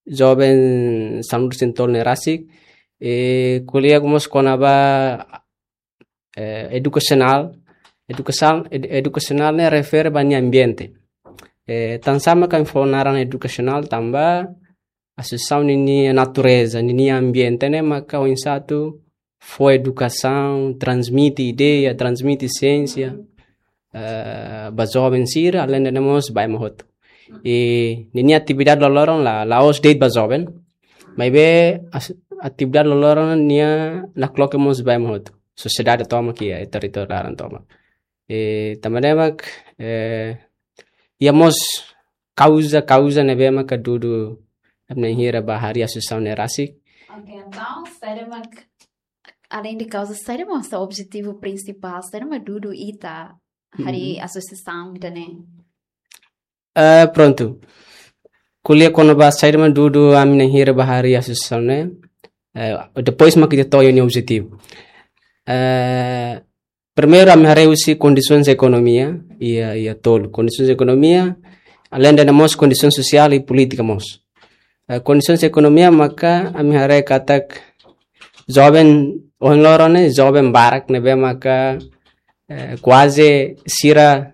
jovem sanur sentol nerasik kuliah kumos konaba educacional ne refere bani ambiente tan sama kan fonaran educacional tamba associação nini natureza nini ambiente né maka o insato foi educação transmite ideia transmite ciência ba jovem sira além de nós vai mahot e nini atividade loloron la os date ba jovem mas be atividade loloron nia na cloque mos vai mahot sociedade toma que é territorial toma e também mak iamos causa nebe mak dudu abna hira bahari associação nerasik. Ok, então além de causa sério mas o objetivo principal sério mas dudu ita hari associação também. Pronto kuliah quando ba sério mas dudu amna hira bahari associação né depois mak kita toyo ni objetivo. Primeiro a minha reusi condições economia e tolo condições economia além de nós condições social e política mos condições economia maka a minha rei katak jovem orang lorone jovem barak nebe maka quase sira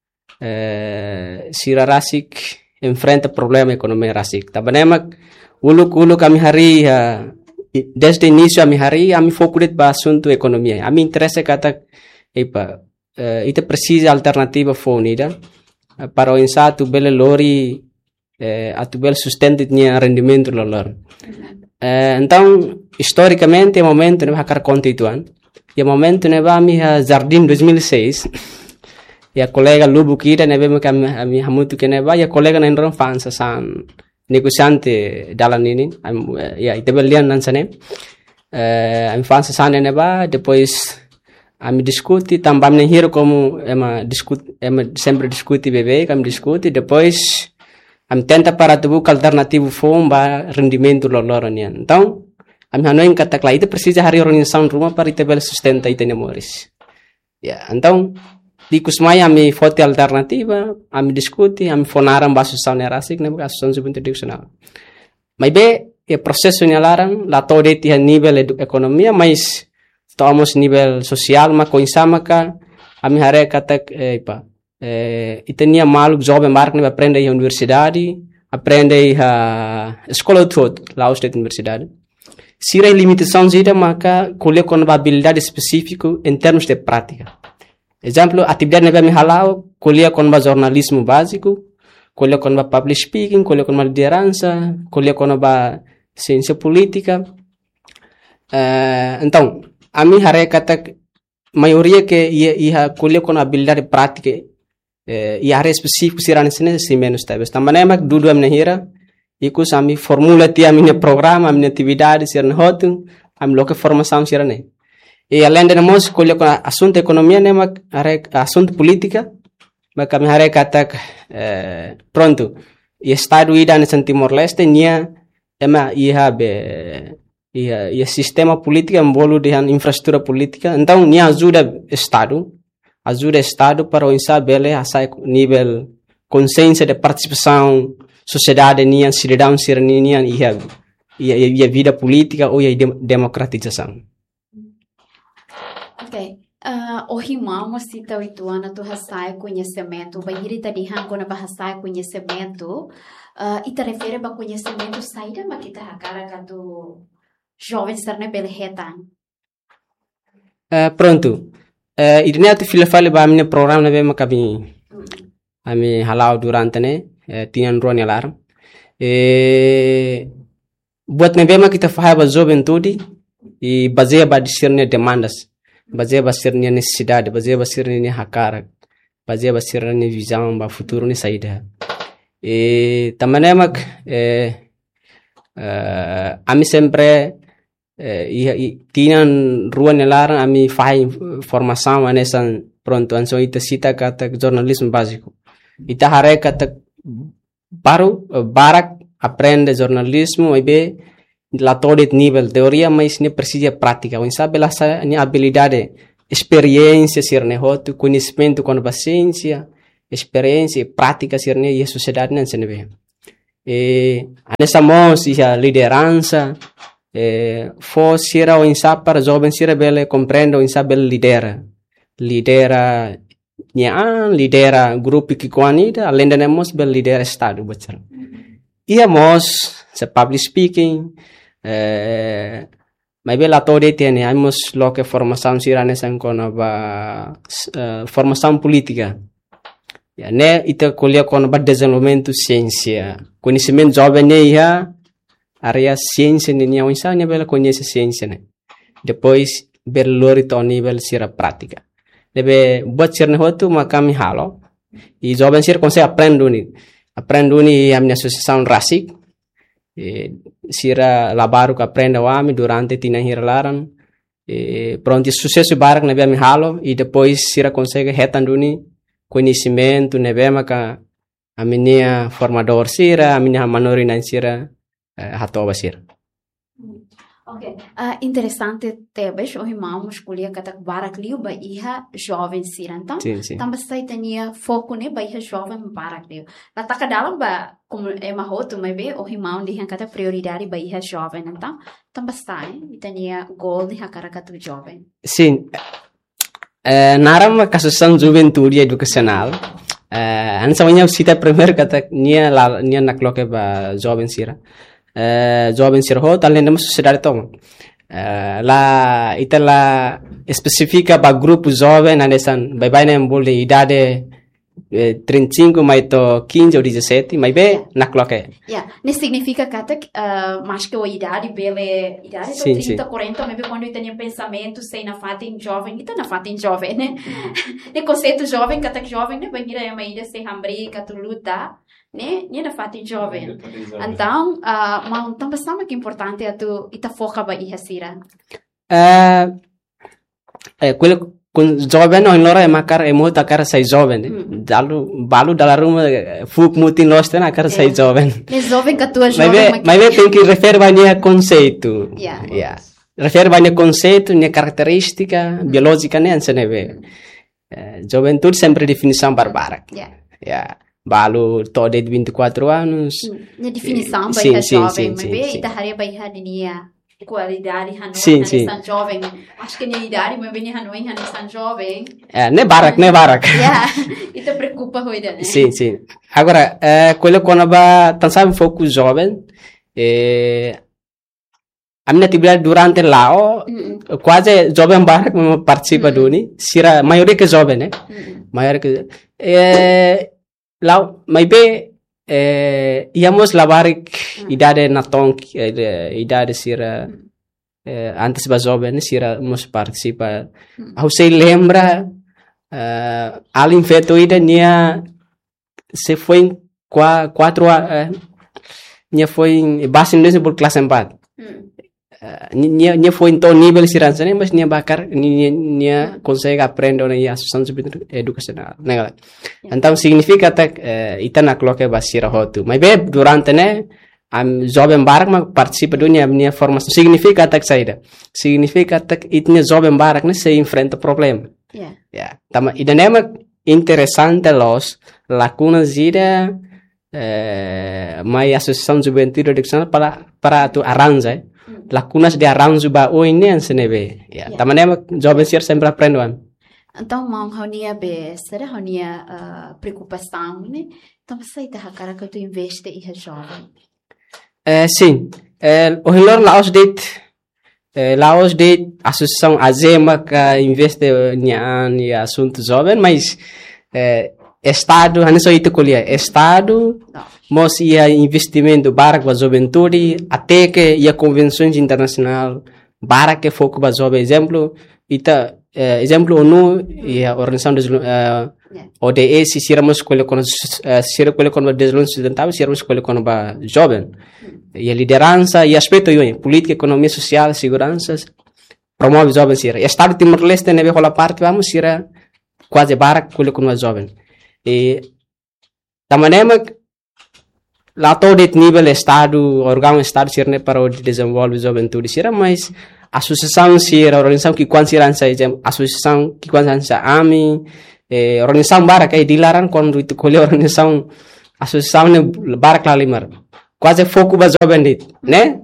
rasik enfrenta problema economia rasik tabanemak uluk a minha rei desde o início a minha hari a mi focuset ba assunto economia a mi interesse kata ita precisa alternativa fornida para o insato bele lori atu bele sustento tinha rendimento lor então historicamente o momento ne hakar constituan e o momento ne ba mi jardim 2006 e a colega Lubu Kida ne be a mi hamutu que ne ba e a colega na indron fansa san negociante dalam ini ita belian nansane am fansa sana ne ba depois am discuti tambam ne hiro como sempre discuti bebê am discuti depois am tenta para tu alternativo fom ba rendimento loloranian então am hanoin kata kla ita precisa hari organização rumah para ita bel sustenta ita nemoris então di kusmai ami foto alternativa ami diskuti ami fonaram basu nerasik ne associação subinterdicional mas be e processo nelaram la tode ti nível economia mas tomos nível social ma coinsama ka ami hare kata itania malu jovem mark ne aprende a universidade aprende a escola todo lá state universidade sira limitação zida maka colhe com habilidade específico em termos de prática. Exemplo, atividade nebe mi halau, kuliah con ba jornalismo básico, kuliah con ba public speaking, kuliah con ba liderança, kuliah con ba ciência política. Então, a mi hare kata maioria que ia kuliah con habilidade prática e área específica sirane sene si menos tabes. Também mak dudu amne hira, ikus ami formula ti amine programa, amine atividade sirane hotun, am loke formação sirane. E além de nós escolher com assunto economia né mas assunto política mas kami hari kata pronto e estado ida nesse Timor Leste nia ema ia sistema político embolo dengan infraestrutura política então nia ajuda estado para o insabele asa nível consciência de participação sociedade nia cidadão sirnia ia vida política ou ia democratização. Ok. O rimamo cita oituana tu hasai conhecimento, vai ir ita dihan quando bahasai conhecimento, ita refere ba conhecimento saída mas kita hakara katu jovem sarne belhetan. Pronto. Idne atu filafale ba amne program na be makabi ami halau durante ne tinan ruan alarm. Buat ne be kita faham ba jovem tudi e baseia ba discernir demandas. Baseia basirnya necessidade, baseia basirnya hakar, baseia basirnya visão ba futuro ni saída. E também mak ami sempre tinan ruan elarang ami faz formação anesan pronto anso ita cita kata jornalismo básico. Ita hare kata barak aprende jornalismo ibe la todo nível teoria mas ne precisa prática o sabe lá ne habilidade experiência ser ne hotu conhecimento com paciência experiência prática ser ne e sociedade não se ne nessa mão se a liderança fosse o insapar jovem se bele compreende o insapar lidera grupo que coanida além de nós bele lidera estado betul ia mos se public speaking mas bela toda tiene hemos lo que formação sira nessa com formação política ya ne ita kuliah com desenvolvimento ciência conhecimento jovem ne área ciência ne o insano bela conhece ciência ne depois berlori to nível sira prática deve buat sirne hotu makami halo e jovem sir consegue aprenduni a minha associação RASIC sira labaru que aprende o ami durante tina hirlaran pronto sucesso barak nebe ami halo e depois sira consegue retanduni conhecimento nebe maka a minha formador sira a minha manorina sira hatoba sira. Ok, interessante tebes o irmãos kuliah kata barak liu ba iha jovem sira então também sai tenia foco ne ba iha jovem barak liu lataka dalam ba como é mahoto mas be o irmão diha kata prioridade ba iha jovem então também sai tenia goal diha karakatu jovem sim naram kasusan juventude educacional ansamanya cita primeiro kata nia nakloke ba jovem sira jovem sira ho além da sociedade toma lá itala especifica para grupo jovem anesan bye nem boleh idade 35 mais to 15 ou 17 mas bem na cloque ne significa kata mais que a idade bele idade to 30 40 mas quando tem pensamento sei na fatin jovem ita na fatin jovem né ne conceito jovem kata jovem ne bangira é uma ida sem hambre kata luta né na fatin jovem então mas também sabe que importante é tu ita foca ba iha sira quello con jovem não lora é macar é muito cara sai jovem balu dalam rumah fuk mutin lost na cara sai jovem é jovem que tua jovem mas tem que referir banyak conceito referir banyak conceito ne característica biológica ne anse neve juventude sempre definição barbara balu to de 24 anos ne definição ba jovem mas be ita haria ba iha dinia qualidade hanoi San jovem acho que a idade mas bem hanoi San jovem ne barak isso preocupa hoje né sim agora quello quando ba tan sabe foco jovem a minha atividade durante lá quase jovem barak participa duni sira maioria que jovem né maioria que lá mas bem íamos labarik idade natong idade sira antes ba jovem sira mos participa ao sei lembra além feito ida nia se foi em 4 nia foi em base nesse por classe 4 nia foi em todo nível sira né mas nia bakar nia consegue aprender na associação educacional né então significa que ita na coloque basira hotu mas bem durante né jovem barak mas participa dunia minha formação significa que saída significa que itne jovem barak né se enfrenta problema tama ida nema interessante los lacunas ida mai associação juventude educacional para tu arranja lacunas de arranjo ba o ini senebe tama nema jovem ser sempre aprendendo. Então, mão, honia será honia preocupação, né? Então, você tá a cara que tu investe e é jovem. Sim. O hilor Laos de associação Azema que investe em assunto jovem, mas Estado, não só isso colher, Estado, mas ia investimento para a juventude, até que ia convenções internacionais para que foco para jovem, exemplo ONU e a Organização ODS se irmos escolher com desenvolvimento sustentável se irmos escolher com jovem e a liderança e aspecto política, economia social, segurança promove jovens e Estado Timor-Leste neve rola parte vamos ir quase barak com jovem e da maneira lá todo nível Estado órgão Estado sirne para o desenvolver juventude sira mas associação sira organização que quando sira associação que quando sira AMI organização barak dilarang quando itu colhe organização associação ne barak lalimar quase foco ba jovem dit né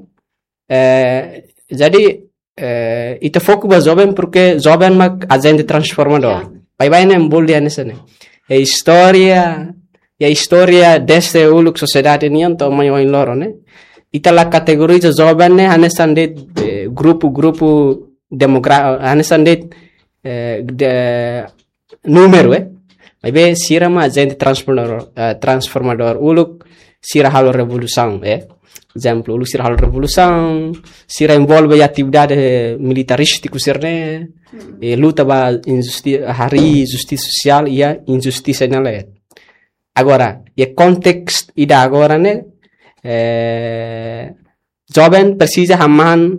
jadi ita foco ba jovem porque jovem mak agente transformador vai nem boleh nessa né a história desta uluk sociedade ni anto mayo in loro né ita la categoriza jovem né anesan dit grupo demográfico anesan dit de número vai be sira ma agente transformador uluk sira halo revolução exemplo uluk sira halo revolução sira envolve atividade militarístico sirne luta ba injustiça hari justiça social e injustiça nela agora e contexto ida agora né jovem precisa haman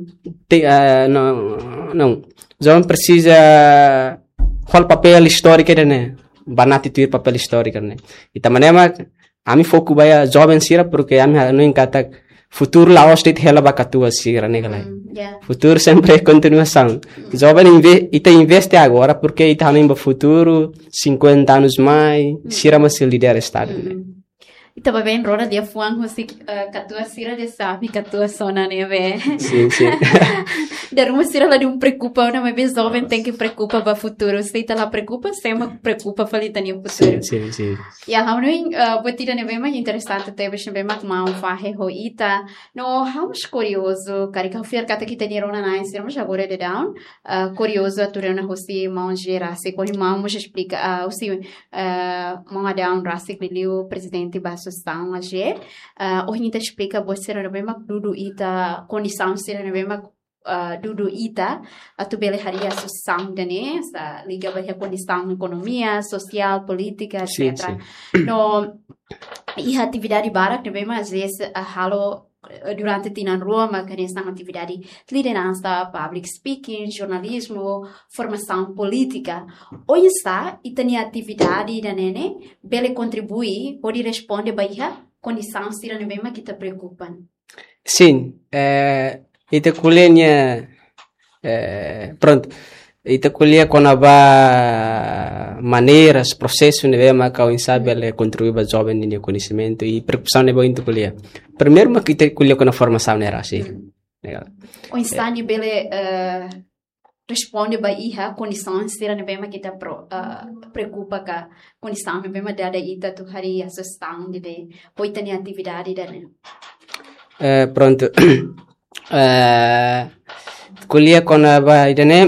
não jovem precisa qual papel histórico né banati tuir papel histórico né e também ami foco baya jovem sira porque ami não encata futuro lá hostit hela bakatua sira né galera futuro sempre é continuação jovem investe agora porque ita no futuro 50 anos mais sira mas líder estado né Itaba bem rora dia fuang hosi katua sira de sabe katua sona né be sim dar uma sira lá de preocupa na mas jovem tem que preocupa para futuro se tá lá preocupa sempre preocupa falita no futuro sim e a hamno botira né bem mais interessante teve bem mais mal fahe hoita no hamos curioso carica fiar kata kita ni rona na sira mas agora de down curioso aturana hosi manger rasi com irmão mas explica hosi mama down rasi que o presidente associação a G, hoje te explica você não bem dudu ita condição ser não bem dudu ita a tu bele haria associação dane sa liga bem a condição economia social política etc. No e atividade barak não bem mas esse halo durante tinan Roma que nessa atividade liderança public speaking jornalismo formação política hoje está e tem atividade da nene bele contribui pode responder baia condição se não bem que te preocupam sim ita kuliahnya pronto ita kuliah com a maneiras processo ne bema kau insabe ele contribuir para jovem no conhecimento e preocupação ne boa into kuliah primeiro mas kita kuliah com a formação era assim legal o instante bele responde ba iha condição sira ne bema kita preocupa ka condição ne bema dada ita tu hari assistão de poita ni atividade da pronto kuliah com a idane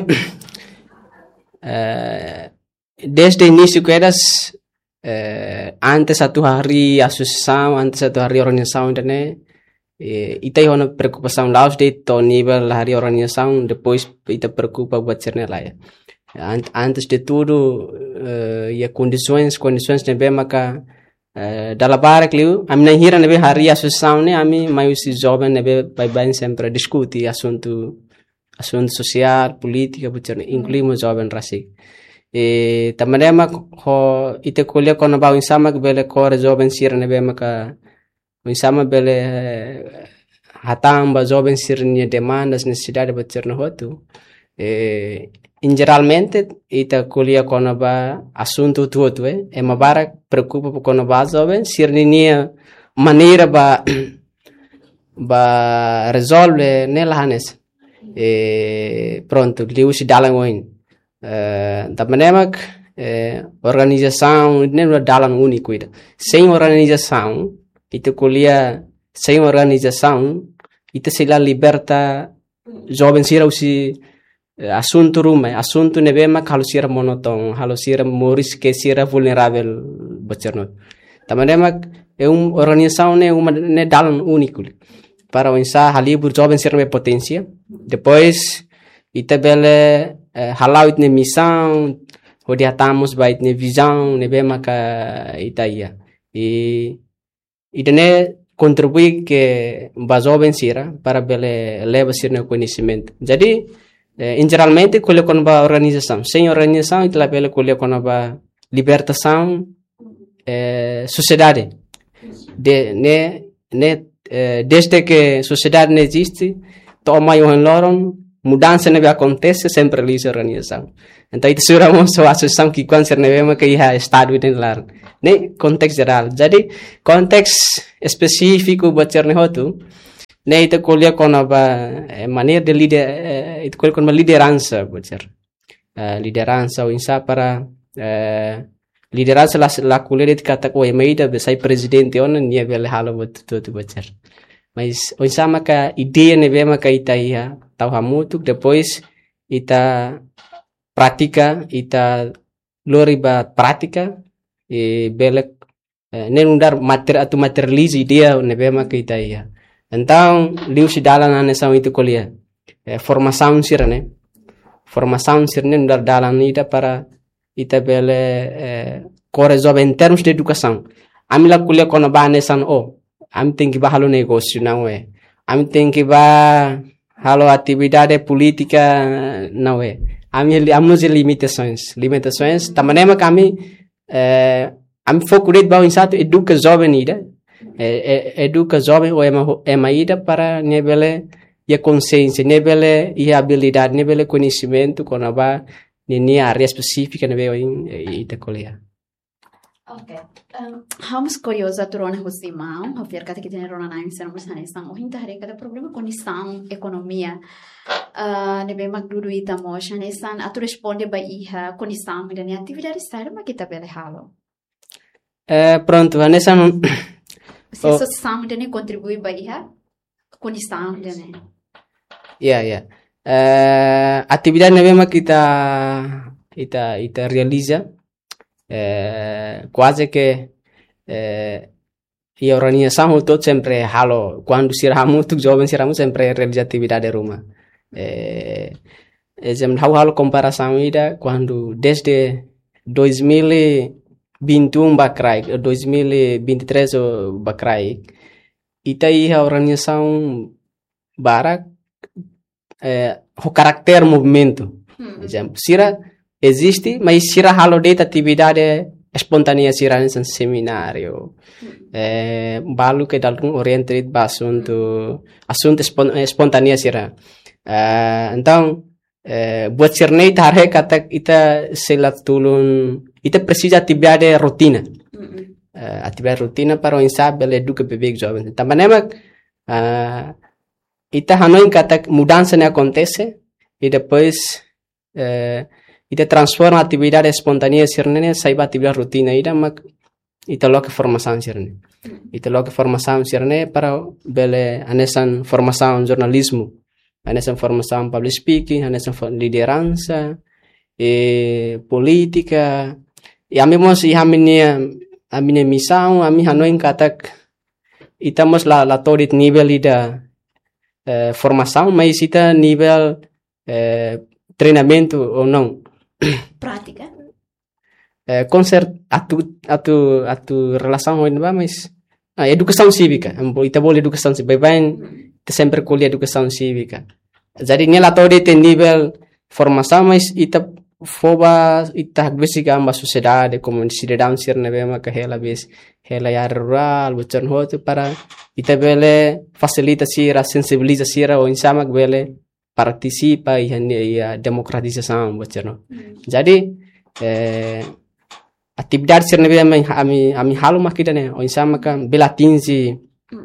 desde o início que eras antes satu hari associação antes satu hari organização né ita uma preocupação lá de to nível hari organização depois ita preocupa buat cerna lá antes de tudo e condições também maka dalam barak liu ami na hira nebe hari associação né ami mai si jovem nebe bem sempre discutir assunto social política buat incluímos jovem rasi também ho ite kuliah kono bau insama bele kore jovem sira nebe maka insama bele hatam ba jovem sirnya demandas necessidade bacerna hotu geralmente ita kuliah kono ba assunto tudo mabarak preocupa kono ba jovem sirnia maneira ba resolve nelahanes pronto liu si dalam oin também organização nem é dalam único sem organização ita kuliah sem organização ita se la liberta jovem sira usi assunto rumah assunto nebema kalau sira monoton kalau sira moris que sira vulnerável bacernot também organização ne dalam único para o insa halibur jovem sira me potência depois ita bele halau itne missão hodia tamos ba itne visão nebema ka ita ia e idane contribui que ba jovem sira para bele leva sira conhecimento jadi geralmente kuliah com ba organização sem organização ita bele kuliah com ba libertação sociedade desde que sociedade não existe toma eu loron mudança não acontece sempre ali organização então itu suramos associação que quando ser neve que ia estado dentro lá Ne konteks geral. Jadi konteks específico bocor ne hotu. Ne itu kuliah kono ba maneira de itu kuliah kono liderança bocor. Liderança o insa para liderança la kuliah itu kata ko meida sai presidente ona nia vele halo tu bocor. Mas o insa maka ideia ne vema ka ita ia tau hamutuk depois ita prática ita loriba prática e belek nenundar materialize ideia ne vema ka ita ia. Então, liu si dalan ane sa itu kuliah. Formação sirane. Formação sirane ndar dalan ida para ita bele resolve em termos de educação. Ami la kuliah kono ba ane san ami tem que ba halo negócio não é. Ami tem que ba halo atividade política não é. Ami nos limitações. Tamanema kami ami foco de ba insato educa jovem ida. Educa jovem ou emaída para nebele e consciência, nebele e habilidade, nebele conhecimento com a ba nini área específica nebele ita colia. Okay. Vamos curiosa turona husimão, haver kata kita nerona naim sermos hanesang. O hinta hari kada problema condição economia. Nebe magdudu ita mos hanesan atu responde ba iha condição dan atividade sai ma kita bele halo. Pronto, hanesan se associação dele contribui para a condição dele. Atividade mesmo que ita realiza quase que a organização todo sempre halo quando siramos tu jovem siramos sempre realiza atividade rumah. Exemplo halo comparação ida quando desde 2021 bakrai 2023 bakrai ita a organização barak o caráter movimento exemplo sira existe mas sira halo de atividade espontânea sira nesse seminário balu que dal oriented ba assunto espontânea sira então buat sirnei tarhe kata ita selat tulun ita precisa atividade rotina. Atividade rotina para o insabe ele educa bebê jovem. Também ita hanoi kata mudança ne acontece e depois ita transforma a atividade espontânea sirne saiba atividade rotina ita loca formação sirne. Ita loca formação sirne para bele anesan formação jornalismo, anesan formação public speaking, anesan liderança e política. E a minha missão, a minha não encata estamos lá todo nível da formação, mas está nível treinamento ou não? Prática. A tu relação com mas educação cívica, está boa educação cívica, bem sempre colher educação cívica. Jadi nela todo tem nível formação, mas está foba ita basic amba sociedade como cidadão sirne bema que ela vez ela ya rural bocor hotu para ita bele facilita sira sensibiliza sira o insama bele participa e a democratização bocor. Jadi atividade sirne bema ami halu makidane o insama kan bela tinzi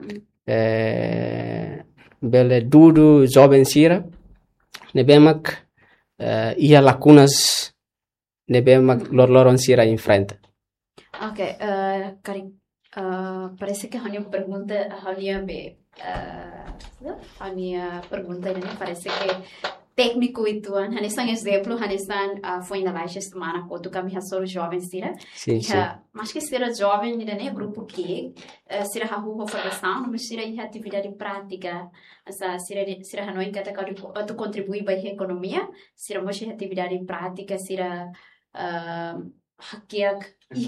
bele dudu jovem sira ne bema ia lacunas nebema loron sira enfrenta. Ok, Karim, parece que a minha pergunta ini parece que técnico itu hanesan exemplo hanesan foi na live semana quando kami solo jovens sira. Sim. Mas que sira jovem né grupo que sira hahu formação, mas sira atividade prática. Essa sira hanoi kata tu contribui para a economia, sira moche atividade prática, sira hakiak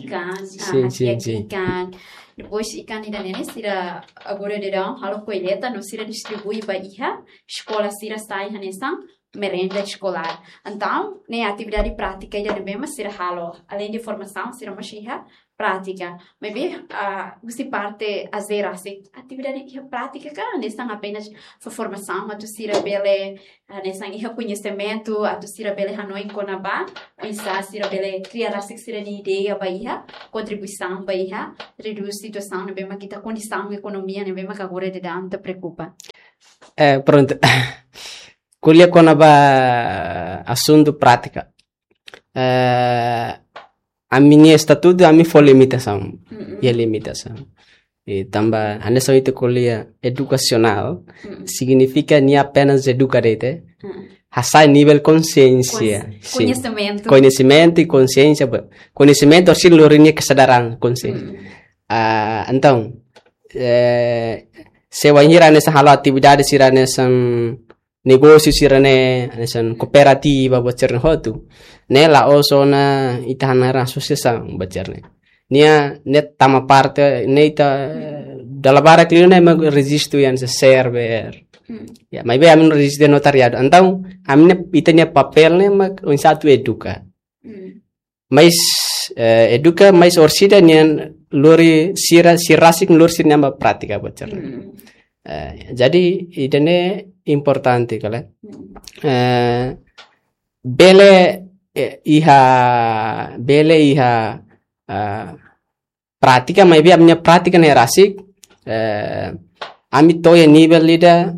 ikan, depois ikan ida nene sira agora de dão halo colheita no sira distribui para iha, escola sira sai hanesan merenda escolar. Então, né, atividade prática ainda não mesmo será halo. Além de formação, será uma cheia prática. Mas bem, você parte a zero assim. Atividade prática, cara, não apenas formação, a tu será bele, não conhecimento, a tu será bele hanoi conaba, ou então será bele criar assim será ideia bahia, contribuição bahia, reduz situação, não mesmo que tá condição economia, não mesmo que agora de dar, não te preocupa. Pronto. Kuliah ko na ba assunto prática. A minha estatuto, a minha foi limitação. E a limitação. E também, a nossa kuliah educacional significa nem apenas educar, hasa nível consciência. Conhecimento e consciência. Conhecimento é seluruhnya kesadaran consciência. Então, se wahira nessa halo atividade sira nessa negócio sira nessa cooperativa bacer hotu nela oso na itahanara associação bacer nia net tama parte neta dalla bara clio ne mag registro yan se server ya mai be amin registro notariado então amne itania papel ne mag un satu educa mais educa mais orsida nian lori sirasik lor sirnya pratika bacer jadi idene importante kala bele iha pratica mai be amnya pratica ne rasik ami toye nível lida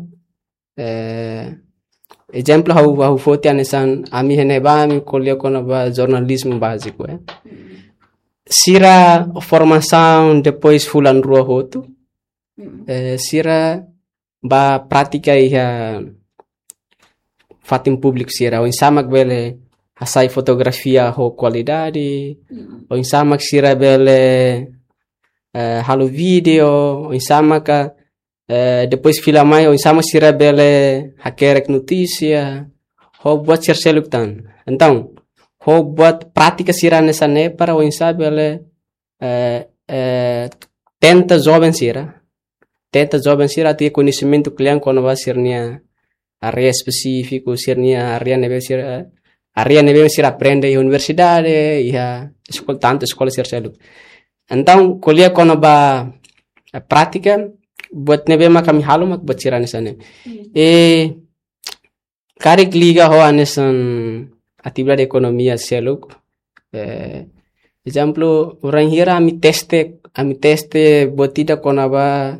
exemplo how foto anesan ami hene ba ami kuliah kono ba jornalismo básico sira formação depois fulan rua hotu sira ba pratica iha fatim público sira o insamak bele asai fotografia ho qualidade o insamak sira bele halo video o insamak depois filmai o insamak sira bele hakerek notícia ho buat serseluktan então ho buat prática sira nessa ne para o insab bele tenta jovem sira ter conhecimento cliente quando vai ser nia área específico sirnia área nebe ser aprende em universidade e a escola tanto escola ser selu então kuliah quando ba prática buat nebe makami halo mak bacira nesane karik liga ho anesan atividade economia selu exemplo orang hira ami teste botida quando ba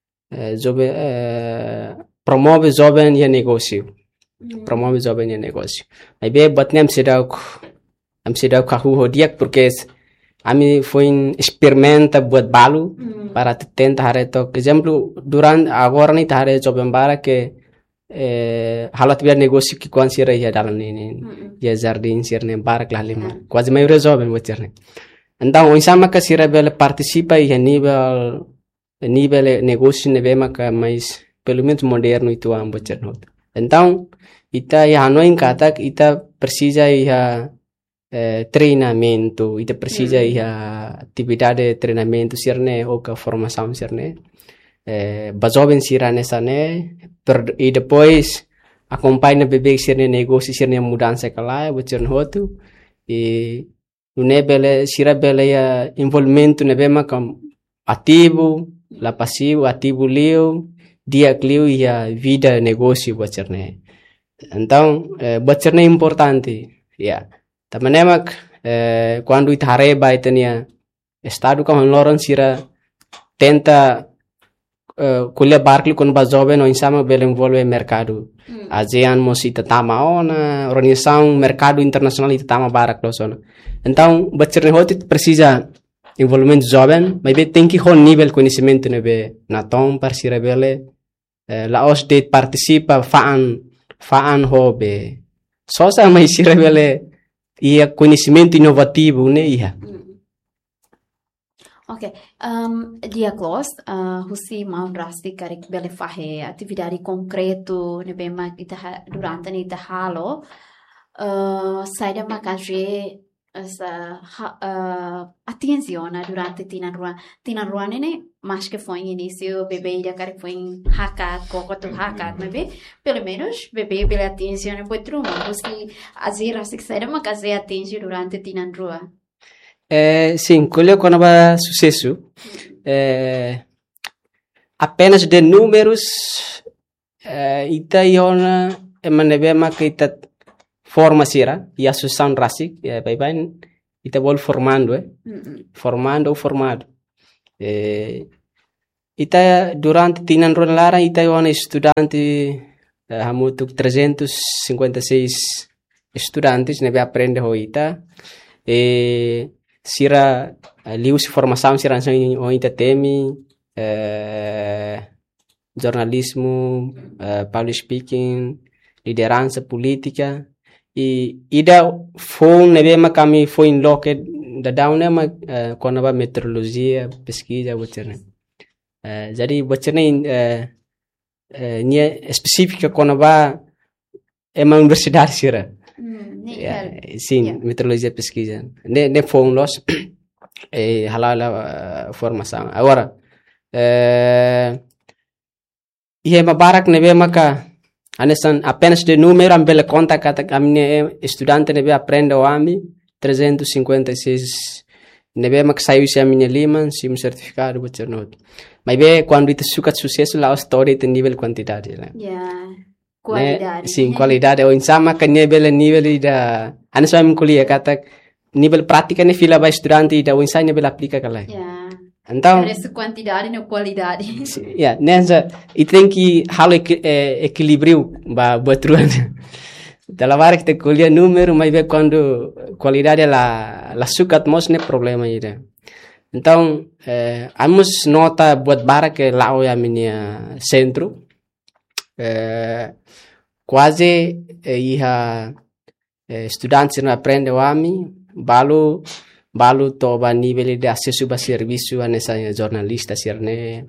promove jovem e negócio. Promove jovem e negócio. Aí bem, batne am sedau kahu hodiak porque ami foi experimenta buat balu para tentar hareto. Exemplo, durante agora ni tahare jovem bara que halat biar negócio que quan sira ya dalam ini ya jardim sirne bara klalima. Quase maioria jovem bocerne. Então, o insama que sira bela participa e nível negócio nebe maka mais pelo menos moderno itu am bocern hot. Então, ita ya hanoin katak ita precisa ia treinamento, ita precisa ia atividade de treinamento sirne ou que formação sirne. Bazoben sira nesane e depois acompanha bebê sirne negócio sirne mudança kala bocern hot e unebele sira bele ya envolvimento nebe maka ativo la passivo, ativo liu, dia liu e a vida negócio bocerne. Então, bocerne é importante. Yeah. Também quando itareba itania estado como loron sira tenta kuliah Berkeley quando bazoben o insama bele envolve mercado. ASEAN mosita tama ona, organização mercado internacional ita tama barak losona. Então, bocerne hot precisa envolvimento jovem, mas tem que ter nível de conhecimento nebe na tom para se rebele la os de participa faan hobe só sa mais se rebele e conhecimento inovativo né ia. Ok, dia close, husi mau drastic karik bele fahe atividade concreto nebe mak ita durante ni ita halo saida makaje essa attenzione durante Tina Ruan nene mas que foi início, bebê ainda cara foi hakat, coco tu hakat, mas pelo menos bebê pela atenção é muito truma, você azir assim que sai uma casa atenção durante tinan rua. Sim, colheu quando vai sucesso. Apenas de números, ita iona emanebema que ita forma sira e associação racial, bem, ita vol formando, formando ou formado. Ita durante tinan rua lara ita iona estudante, hamutuk 356 estudantes nebe aprende ho ita. Sira lius formação sira o ita temi jornalismo, public speaking, liderança política e ida foi nebe kami foi in loke da daune ma quando ba meteorologia pesquisa boterne jadi boterne nia específica quando ba uma universidade sira. Sim, meteorologia pesquisa. Ne foi los halala formação. Agora, e é barak nebe maka anesan apenas de número ambele conta kata amne estudante nebe aprende o ami 356 nebe mak saiu se minha liman sim certificado boternot. Mas be quando ite suka sucesso lá história tem nível quantidade, né? Qualidade. Sim, qualidade. O insama que nível da ane só me colhia kata nível prática ne fila ba estudante da o insama nível aplica kala. Então, essa quantidade e qualidade. Nessa e tem que halo equilíbrio ba botruan. Dalam hora que te colhia número, mas vê quando qualidade la sukat mos ne problema ida. Então, amos nota buat bara que lá o minha centro quase iha estudantes não aprende o ami balu toba nível de acesso a serviço a nessa jornalista sirne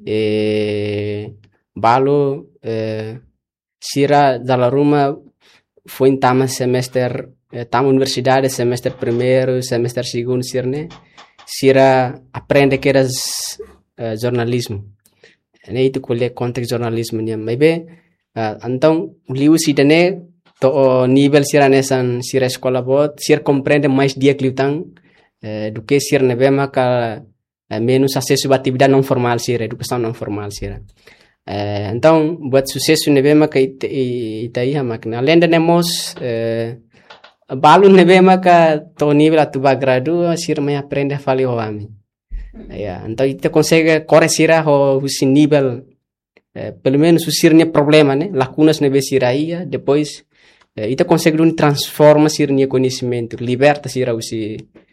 balu sira dalla Roma foi em tama semestre tama universidade semestre primeiro semestre segundo sirne sira aprende que era jornalismo né itu kuliah konteks jornalismo nya maybe então liu sidane to nível sira nesan sira escola bot sira compreende mais dia cliutang do que sira nebema ka menos acesso a atividade não formal sira educação não formal sira então buat sucesso nebema ka itai makna além de nemos balu nebema ka to nível atuba gradu sira mai aprende a falar o ami então ita consegue corrigir o nível pelo menos o sirne problema né lacunas nebe siraia depois ita consegue transforma sirne conhecimento liberta sira usi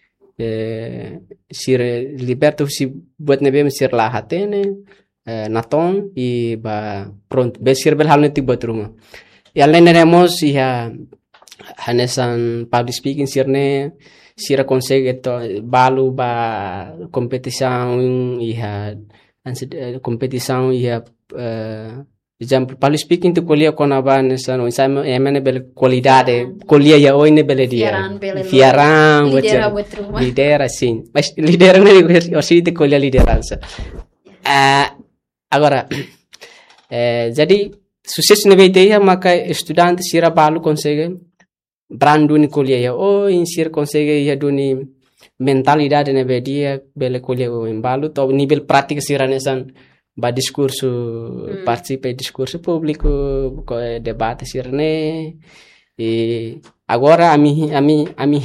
liberta usi buat nebe sir la hatene naton e ba pronto be sir bel halne buat rumah e além nemos ia hanesan public speaking sirne sira consegue to balu ba competição ia competição ia exemplo public speaking tu colhia com a banesa não sai emene bel qualidade colhia ya oi ne bele dia fiaran lidera sim mas lidera não é assim de colhia liderança agora jadi sucesso ne veio maka estudante sira balu consegue branduni colhia ya oi sira consegue ya duni mentalidade ne dia bele colhia o embalo to nível prática sira nesan ba discurso participa em discurso público debate sirne e agora a mi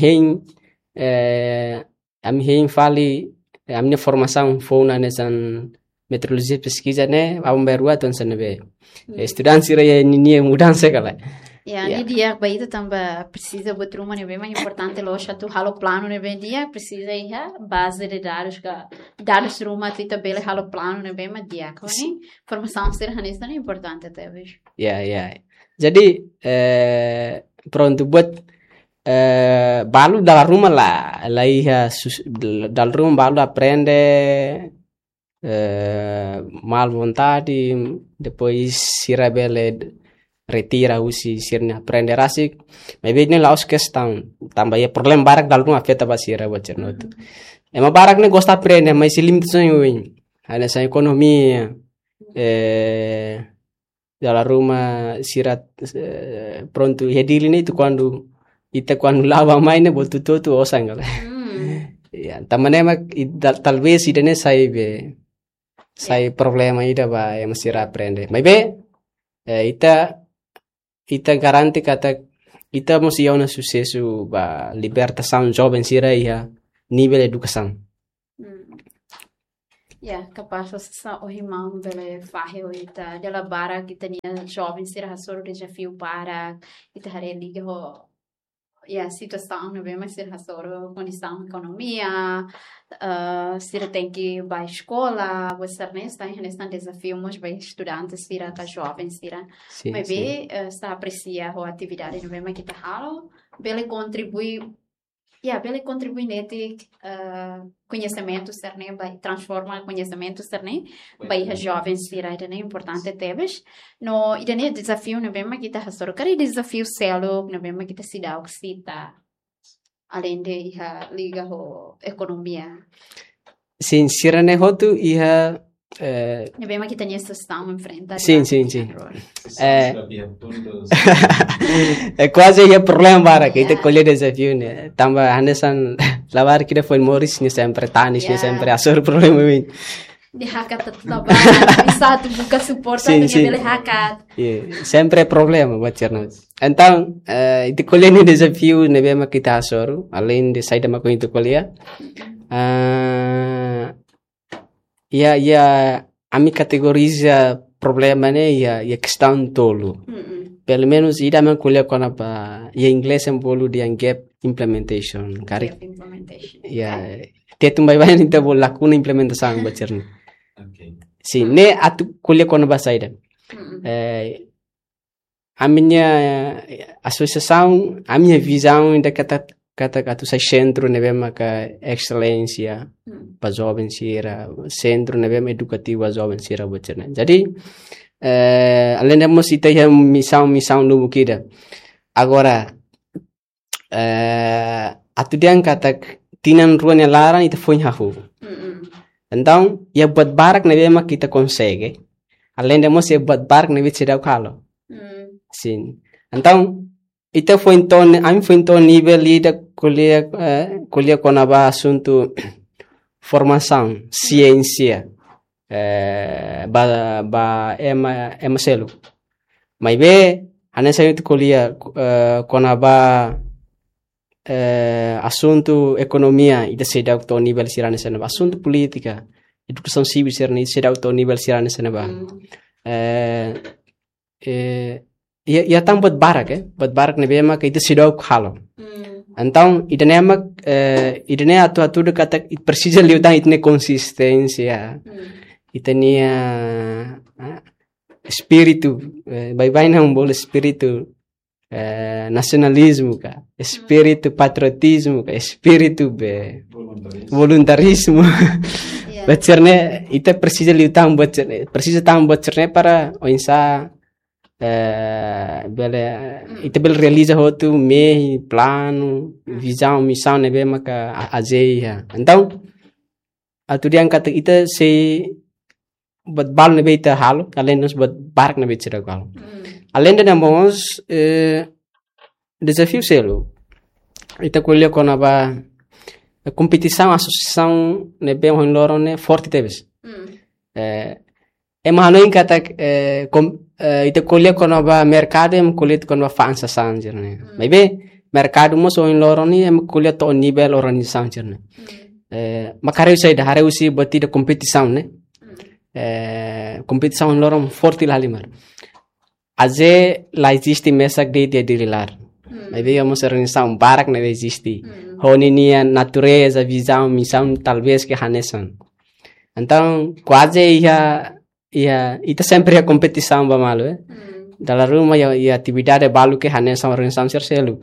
hein fale a minha formação foi na nesan meteorologia pesquisa né a berua ton sanebe estudante sira ni mudança kala ni dia baita tamba precisa botar uma neve mais importante loja tu halo plano neve dia precisa ir base de dados ruma tu tabela halo plano neve mas dia koni formação ser hanesta é importante até vejo jadi pronto buat balu dalam rumah la ia dalam rumah balu aprende mal vontade depois sira bele retira usi sirne aprender asik mas bem laos questão também é problema barak dalam rumah afeta basira bocor not ema barak ne gosta aprender mas se limitação nessa economia, dalam rumah sirat pronto hedili itu quando ita quando lava mai ne botu tu osang kala. Ya, tamanemak talvez idane sai problema ida ba yang masih aprende. Maybe ita garanti kata ita mesti una sucesso ba libertação jovem sira ia nível educação. Capaz sa o irmão bele farreu ita dela bara que tinha jovens ser raçor desafio para ita hare liga ho situação não vem mais ser raçor condição economia se tem que vai escola você nesta nesta desafio mas vai estudantes sira tá jovens sira mas bem está aprecia a atividade não vem mais que tá halo bele contribui nesse conhecimento cerne vai transformar conhecimento cerne vai a jovens virar é importante teves no idane desafio não vem mais que tá só cara desafio celo não vem mais que tá se dá oxita além de liga ho economia sim sirane hotu iha não vem mais que tem essa situação enfrentar sim é quase o problema para que ita colher desafio né tambah hanesan lavar que foi moris ne sempre tanis ne sempre asor problema ini de hakat lavar bisa tu buka suporta dengan bele hakat sempre problema bacerna então ita colher ne desafio ne bema kita asor além de sair da maco itu colher ami categoriza problema né ia questão tolo pelo menos ida man kuliah kona pa inglês em bolu dia gap implementation kari tetum bai inte bol lacuna implementação bacerni sim ne atu kuliah kona bahasa ida a minha associação a minha visão ainda kata sai centro ne bema ka excelência para jovens sira centro ne bema educativo a jovens sira bacerna jadi além da música tem missão no bukida agora atudian kata tinan ruannya larang itu foi hahu então ia buat barak na bema kita consegue além da música buat barak na bit sedau kalo sim então ita foi então nível ida kuliah kona ba assunto formação ciência ema selo mas be ane saya itu kuliah kona ba assunto economia ida sedau to nível sirane sana assunto política educação civil sirane sedau to nível sirane sana ba ia tão buat barak ne bema que ida sedau halo então idane atu de kata precisa liutar itne consistência itania espírito vai não bolo espírito nacionalismo ka espírito patriotismo ka espírito voluntarismo bacerne ita precisa liutar precisa tão bacerne para oinsa ita bel realiza hotu me plano visão missão ne bema ka azeia então atudian kata ita se buat bal ne beta halo além dos buat barak ne beta halo além de namos desafio selo ita kuliah kona ba competição associação ne bem loro ne forte teves mahano kata ita kuliah kona ba mercado kuliah kona fansa sanjerne maybe mercado mo so loro ni kuliah to nível organização jerne makareu sai da hareu si bati da competição né competição loro forte lá limar aze lá existe mesa de dirilar maybe vamos organização barak não existe honinia natureza visão missão talvez que hanesan então quase ita sempre a competição ba malo dalam rumah ya atividade balu que hanesan organização selu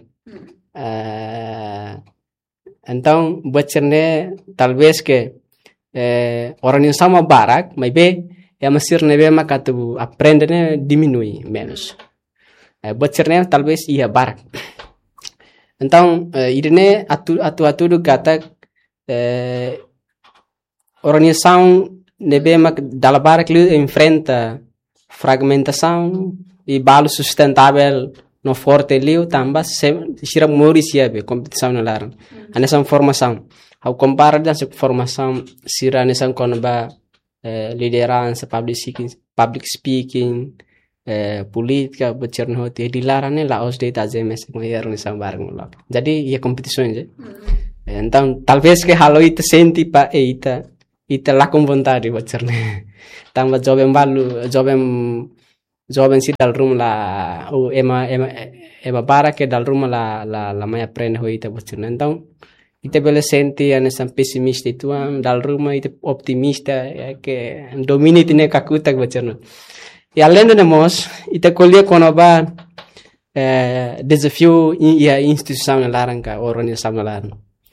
então bacerne talvez que organização barak maybe ya masir nebe makatu aprende ne diminui menos bacerne talvez ia barak então idene atu do kata organização Nebemak Dalabara que enfrenta fragmentação e balo sustentável no forte liu tamba sira mori siabe competição na laran anessa formação ao comparar dessa formação sira nessa konba liderança public speaking política becerno te dilarang ni la os data zemes ngoyer nessa barang lo jadi ia competição je então talvez que halo itu senti pa ita lá com vontade becerno tamba jovem balu jovem si dal room la ema para que dal room la mai aprende ho ita becerno então ita bele senti anessa pessimista itu dal room ita optimista que domini tine kakutak becerno. E além de nós, ita colher quando vai desafio e a instituição na laranja, organização na laranja.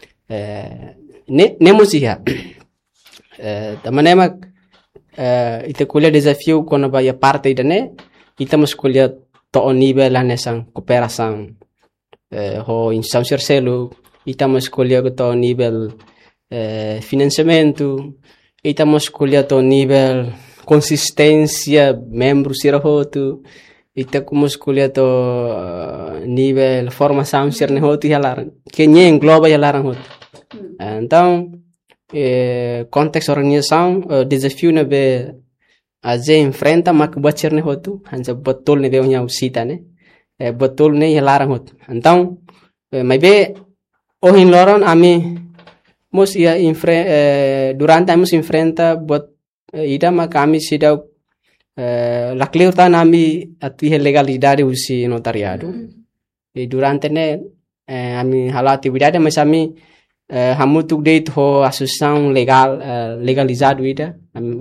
Nemos ia. Da maneira ita colher desafio quando vai a parte da né, ita mas colher to nível lá nessa cooperação. Ho instituição sercelo, ita mas colher to nível financiamento, ita mas colher to nível consistência membros sira hotu ita como escolher to nível formação sira ne hotu yalar que nye engloba yalar hotu então contexto organização desafio ne be aze enfrenta mak bacer ne hotu hansa betul ne be nya usita ne betul ne yalar hotu então mai be ohin loron ami mus ia durante amos enfrenta bot ida ma kami sidau la clearta nami atuhe legalidade usi notariado e durante ne ami halati widade mas ami hamutuk date ho associação legal legalizado ida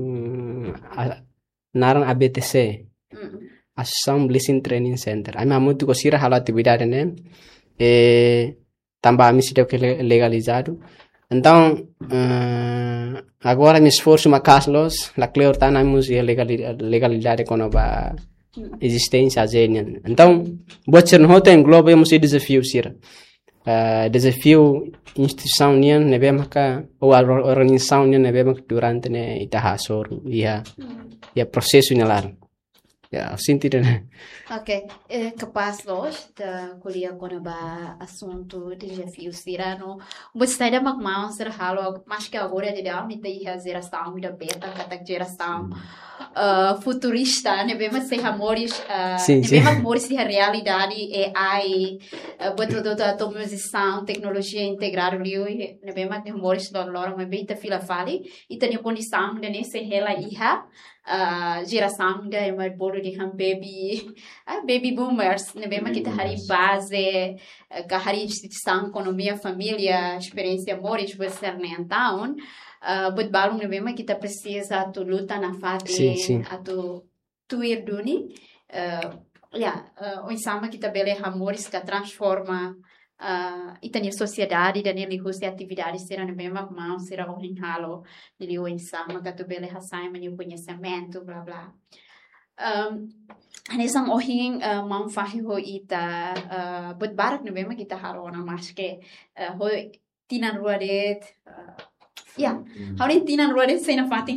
naran ABTC Associação Blessing Training Center ami hamutuk osira halati widade ne tambah ami sidau que legalizado. Então, agora me esforço mais Carlos, la clear tá na música legalidade quando a existência azenian. Então, botcher no hotel englobaemos desafio sira. Desafio instituição nian nebe maka ou organização nian nebe maka durante ne itahasor ia processo nilar. Ya, sentido né? Ok, capaz los da kuliah quando ba assunto desafio sirano, você da magmão ser halo, mas que agora de dar me tem a geração da beta, kata geração futurista, né? Bem mas sem amores, bem amores de realidade AI, botou toda a automatização, tecnologia integrada ali, né? Bem mas amores do loro, mas bem tá fila fali, e tem condição de nesse rela iha geração da emer bolo de baby boomers ne bema kita hari base ka hari instituição economia família experiência amores você então but balung ne bema kita precisa tu luta na fase tu ir duni o insama kita bele amores que transforma e tem sociedade da nele custa atividade será no mesmo mão será o halo nele o insama que tu bele hasai mani conhecimento blá blá anesang ohin mão fahi ho ita but barak no mesmo kita harona mas que ho tinan ruadet Hourin tinan ruadet sem na fatin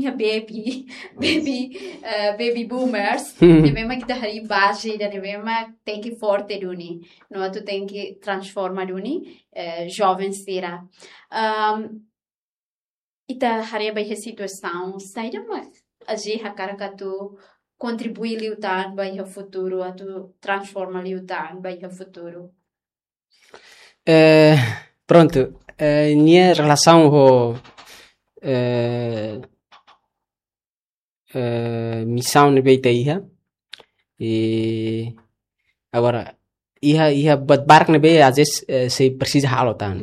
baby boomers ne mesmo kita hari base da ne mesmo tem que forte duni no tu tem que transforma duni jovem será ita hari ba situação saída mas agi hakara tu contribuir liutan para o futuro a tu transforma liutan para o futuro pronto minha relação com missão de beita e agora ia barco ne be às vezes se precisa halotan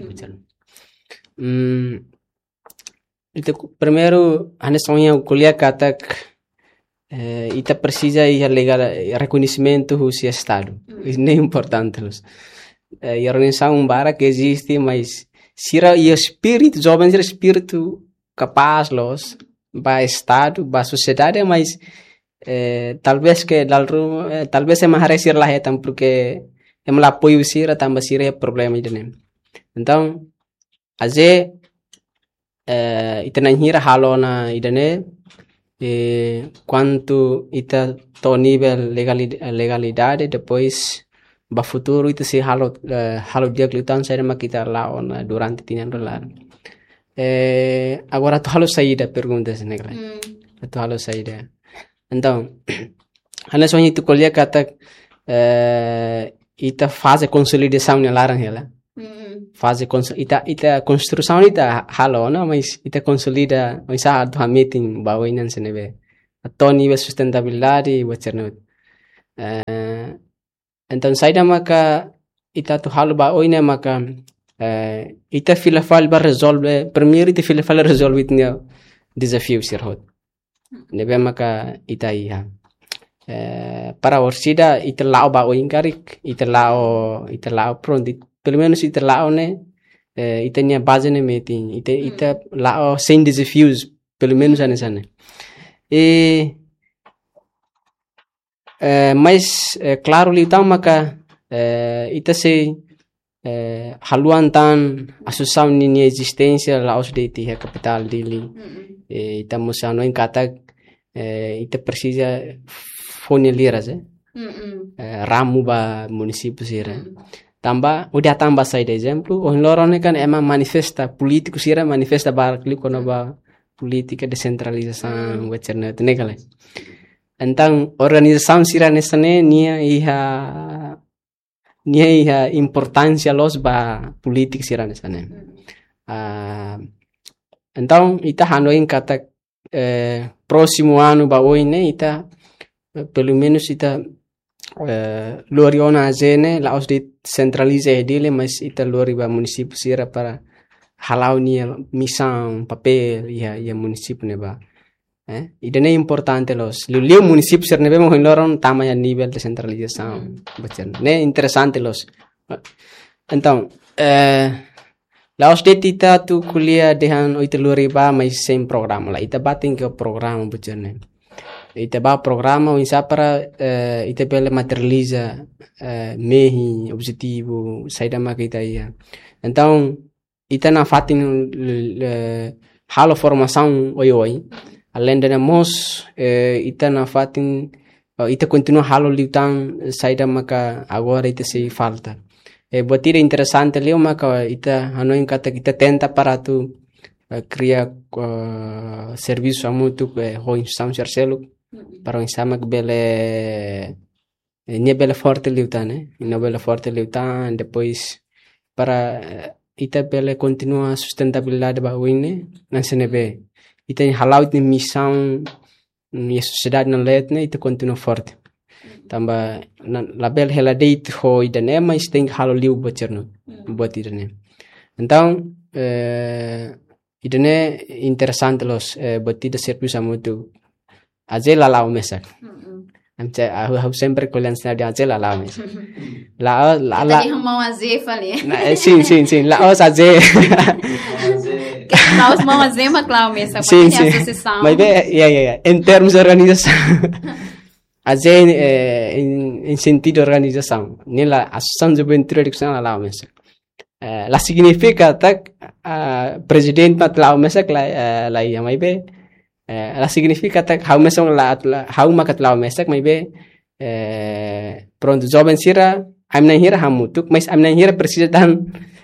então primeiro a nossa colher kata ita precisa ir legal reconhecimento do seu estado isso é importante e a organização bara que existe mas sira e espírito jovem sira espírito capaz los ba estado ba sociedade mas talvez que talvez é mais resir lá então porque é mal apoio sira também sira é problema idene então aze ita nanhira halona idene quanto ita to nível legalidade, depois ba futuro ita se halo dia klitan saya mak kita laon durante tinan dolar. Agora tu halo saída perguntas negra. Tu halo saída. Então, ana sonha tu colher kata ita fase consolidação na larang ela. Fase ita construção ita halo no, mas ita consolida, mas tu hametin bawainan senebe. Ato nível sustentabilidade wacerno. Então saída maka ita tu halo baoina maka ita filafal ba resolve primeiro ita filafal resolve itnya desafio sirhot. Nebe maka ita iha. Para orsida ita lao baoin karik ita lao pronto. Pelo menos ita lao né ita nya base né metin ita lao sem desafios pelo menos sana. Mas claro então maka ita se haluan tan associação ninha existência laos de a capital dele ita musano em kata ita precisa foneliras ramu ba município sira tambah udah tambah saya exemplo o lorone kan emang manifesta político sira manifesta barcli kono ba politika desentralização wacerna tenegale então organização sira nesane nia iha importância los ba politik sira nesane então ita hanoin kata próximo ano ba oine ita pelo menos ita loriona azene laos de centraliza edile mas ita lori ba município sira para halau nia missão papel ia município ne ba idane importante los liu município sira ne be mo loron tamanho nível de centralização bacan ne interessante los então laos de ita tu kuliah dehan ita lori ba mas sem programa la ita bating ke programa bacan ita ba programa o para ita pele materializa mehi objetivo saída ma kita ia então ita na fatin halo formação oi além de nós ita na fatin ita continua halo liutan saída maka agora ita se falta botira interessante leo maka ita hanoin kata kita tenta para tu criar serviço muito ho instituição sercelo para um sama que bele bele forte liutan bele forte liutan depois para ita bele continua sustentabilidade ba wine na senebe ita halau de missão e sociedade na letne ita continua forte tamba la bel hela date ho idane mas tem halau liu bocerno bot idane então idane interessante los botida serviço muito azela lao mesak aku sempre kalian senada azela lao mesak la tadi mau aze fale sim la os aze nós mau aze maclau mesak sim associação mas em termos de organização aze em sentido de organização nela associação de introdução la lao mesak la significa tak presidente maclau mesak la ia mai be la significa tak how mesong how makat lao mesak may be pronto joven sira am na hira hamutuk mas am na hira presidan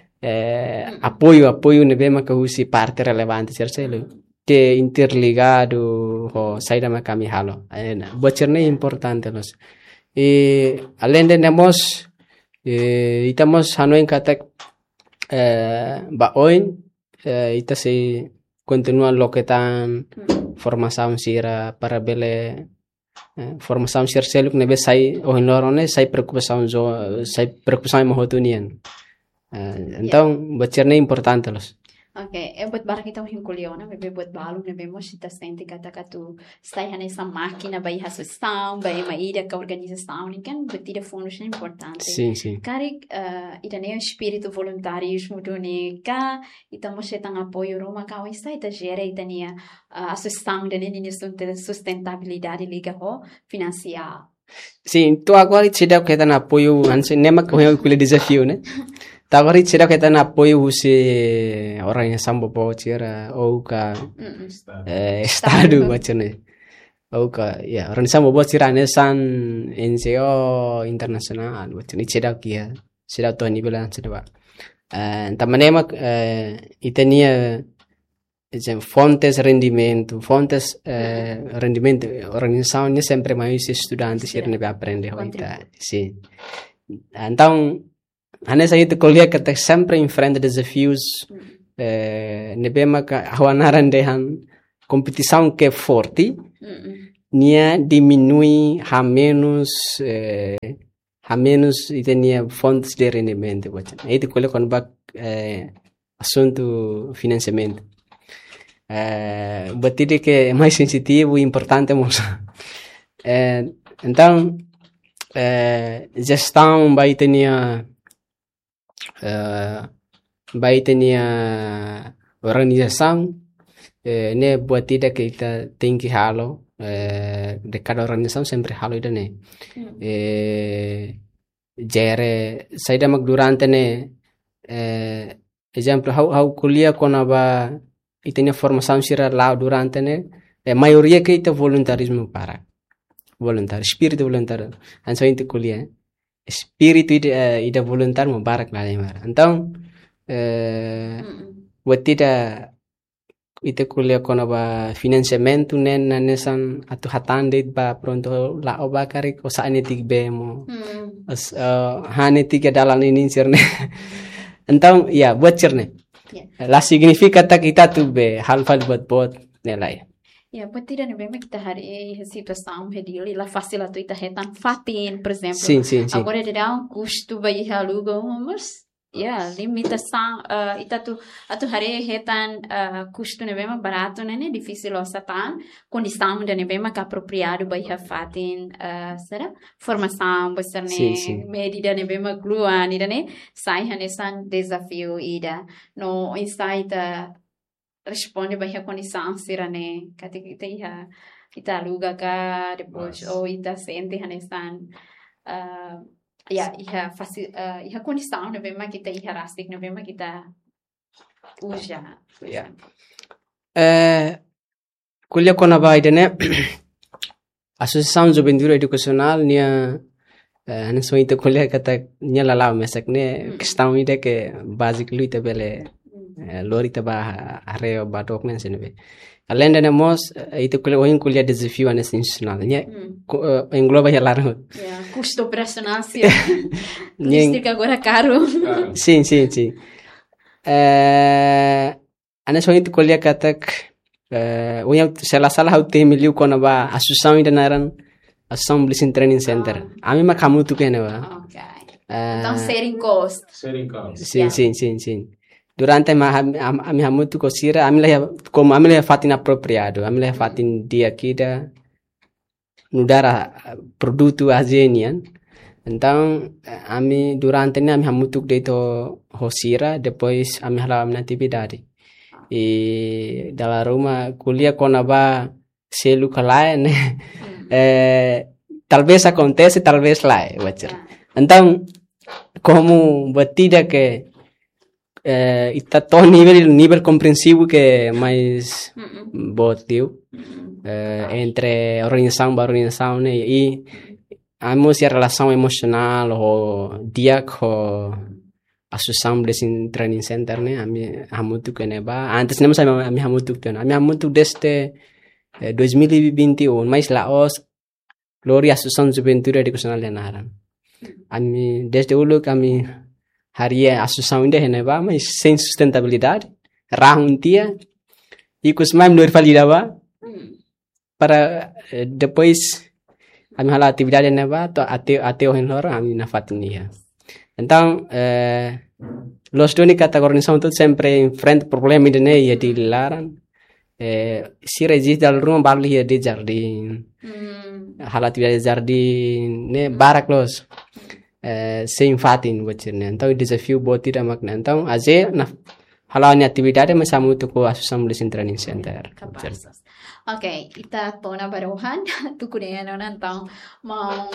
apoio nebe makahusi parte relevante sircelo que interligado ho saída makami halo bocerne importante los além de nemos itamos hanoin katak ba oin ita se continua loketan formação sira para bele formação sira seluk nebe sai ohinorone sai preocupação mohotunian então bacerne importante los okay buat barang kita hingkuliona bebe buat balu nebe mosita sente kata katu sai nessa máquina vai associação vai maíra que organização kan betida função importante sim cari idane espírito voluntarismo donica itamos setang apoio roma ka está ita gera itania associação de ninha sustentabilidade liga ho financiar sim tu agora itida que tan apoio anse nema ko eu desafio né Tagori será que tá na apoio se organização bobo tira ou ka estado bacana Oka, ya, organização buat siranesan NGO internasional, buat ini cedau kia, cedau tuh nível cedau. Também e tinha fontes rendimento, organização né sempre mais estudantes que nebe aprende hoita, sim. Então, nessa aí tu colher que tá sempre enfrenta desafios, nebe maka hawanaran dehan competição que é forte, nia diminui a menos e tinha fontes de rendimento, aí tu colher quando vai assunto financiamento. Batida que é mais sensitivo e importante, moça. Então, gestão vai ter organização, né? Batida que kita tem que halo, de cada organização sempre halo ida né. Jere, saya dah durante né, exemplo, how kuliah konaba itenya formação sira lá durante né, maioria que ita voluntarismo para voluntário, espírito voluntário, anso inte kuliah, espírito ida voluntário mabarak lá mara. Então, watida ita kuliah konaba financiamento né nanesan atu hatande ba pronto la obakari ko sa netik bemo, hanetik dalam ini sirne. Então, ya buat sirne. La significa kita tu be hal buat nilai. Ya, buat tidak nih memang kita hari situação hedili la facilita ita retan fatin, por exemplo. Sim. Agora ele dá custo vai alugar, mas limitação ita tu atu hari retan custo nih memang barato né difícil lo satan condição de nih memang apropriado vai fatin será formação vai ser né medida nih memang gluan ida né sai hanesan desafio ida no insight responde vai a condição será né katika ita aluga ka depois ou ita sente hanesan iha condição, não vemos kita iha rastik, não vemos kita uja. Kuliah kona baida né, Associação Juventude Educacional nia, não só itu kuliah kata nia lalau mesak né, questão ida que basic lu ita bele, lori ita ba areo ba document sene. Além da nemos itu kuliah desafio nesse institucional, nia engloba ya larut. Custo operacional sim. Logística agora caro. Sim. Ana só itu kuliah katak salah tem miliu kona ba associação ainda naran associação Blessing Training Center. Ami mak kamu tu kena ba. Okay. Então sharing cost. Sim. Durante ami hamu tu kosira ami lah fatin apropriado, ami lah fatin dia kita nudara produto azenian. Então, durante ini hamutuk deito hosira, depois halam na atividade. E dalam rumah kuliah konaba selu kalai, talvez acontece, talvez lá, então, como batida que está todo nível compreensivo que mais botiu entre organização e a relação emocional ou dia com associação Blessing Training Center né hamutu que neba antes não sabia hamutu que não hamutu desde 2021 mas lá os Glória Associação Juventude Educacional de Naran desde o lugar kami hari associação ainda neba mas sem sustentabilidade rahun dia e com os mais menor validava para depois a minha atividade neba até o henlor a minha fatinha. Então, los doni categorização tudo sempre em frente problema de né e de laran se resiste al rumah balik de jardim hal atividade de jardim né barak los sem fatin bocirnya. Então, desafio buat tidak makna. Então, aje na halanya atividade mas amu tu ko associação Blessing Training Center. Ok, ita tona barohan tu kudenano então mau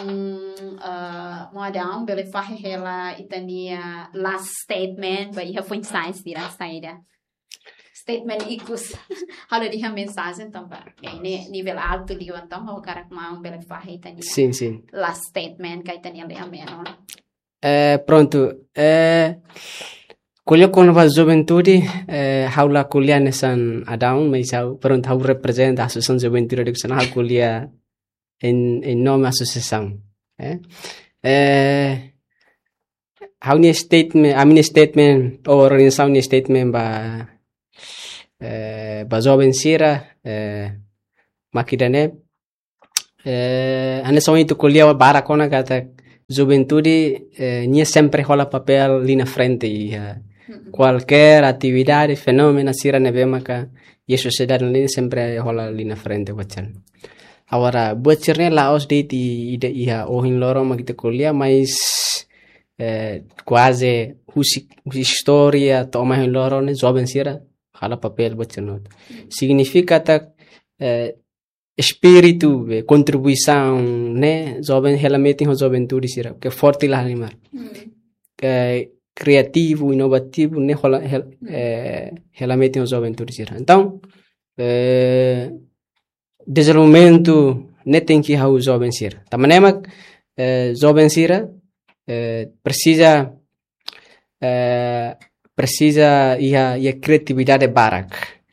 dar bele fahe hela itania last statement vai ha foi science dira saída statement ikus. Halo dia mensagem também. Ini nível alto liu então o cara com um belo farre tani. Sim, sim. Last statement que tani ali a menos. Pronto. Kuliah com a juventude, haula kuliah nesan adão, mas pronto, hau representa a associação juventude educacional, hau kuliah em nome associação. Hau ni statement, a minha statement, ou organização ni statement ba jovem sira, makidane, ane são itu kuliah barakona kata juventude, nie sempre rola papel ali na frente e qualquer atividade, fenômeno, sira nevema ka e a sociedade ali sempre rola ali na frente, wajan. Agora, buat cerne laos de ida iha ohin loro magita kuliah, mas quase história toma hin loro ne jovem sira hala papel buat cerno. Significa tak espírito, contribuição, né? Jovem realmente é um juventude sira que forte lá animar. Criativo, inovativo, né? Realmente é um juventude sira. Então, desenvolvimento né tem que hau jovem sira. Também jovem sira precisa ia criatividade barak.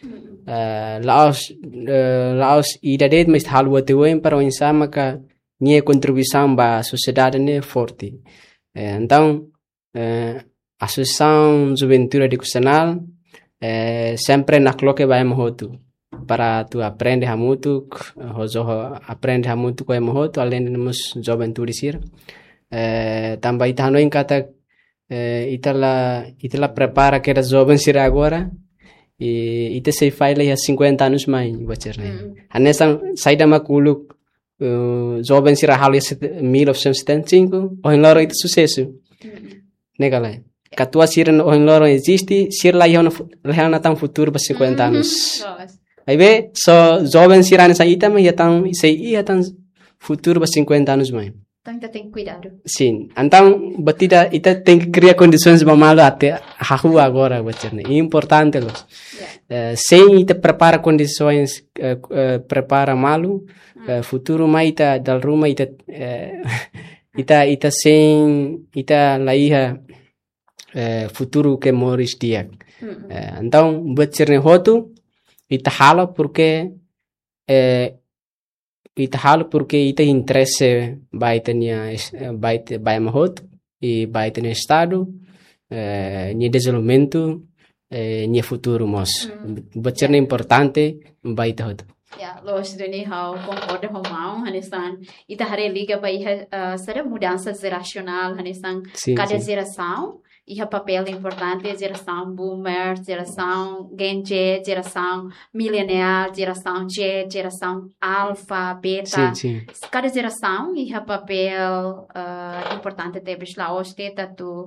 Laos ida det mas hal watuem para o insama ka nie contribuição ba a sociedade né forte. Então a associação juventude educacional sempre na coloque vai mohotu para tu aprende hamutu hozo aprende hamutu ko mohotu além de nos juventude sir também itano em kata itala prepara que era jovem sir agora e ite sei faz há 50 anos mais bacer né anesan saída makulu jovem sir hal 1975 o loro itu sucesso negala katua sir o loro existe sir lá ia tão futuro para 50 anos aí vê só jovem sir ane saída mas ia tão futuro para 50 anos mais. Então, tem que cuidar. Sim. Então, batida, ita tem que criar condições para malo até a rua agora, batida. É importante, los. Sem ita prepara condições, prepara malo, futuro mais ita dal ruma ita sem ita laia futuro que moris dia. Então, batida hotu ita hala porque ita halo porque ita interesse baitania mahot e baitania estado ni desenvolvimento ni futuro mos bacana importante baita hot los duni how concordo homão hanesan ita hare liga bai sara mudança geracional hanesan cada geração e o papel importante é geração boomer, geração Gen Z, geração millennial, geração Z, geração alfa, beta. Sim. Cada geração e o papel importante também lá hoje tu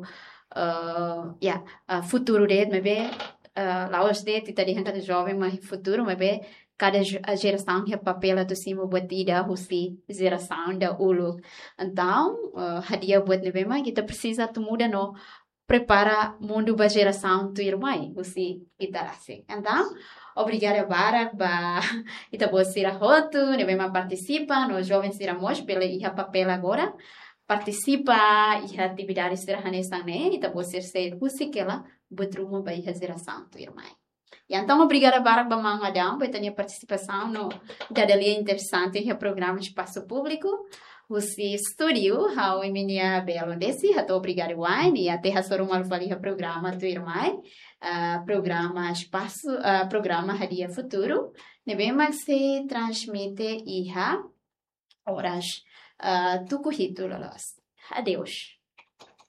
futuro dele, mas bem lá hoje tu tá dizendo cada jovem mas futuro, mas bem cada geração e o papel do cima batida rusi geração da ulu. Então hadia buat nebe mas kita precisa tu muda no prepara mundo ba geração tu irmãe você itarase então obrigada ba ita boa sira roto ne bem participa no jovem sira mos pela iha papel agora participa iha atividades sira hanesan ne ita boa ser você que ela botrumo ba iha geração tu irmãe e então obrigada ba mangadão ba tanya participação no dadalia interessante iha programa de espaço público Você estúdio, how minha belo desse, hato obrigado wine e até hasorum alfalia programa tu irmã, programa espaço, programa Hadia Futuro, nebe mas se transmite iha horas tu currículo los. Adeus.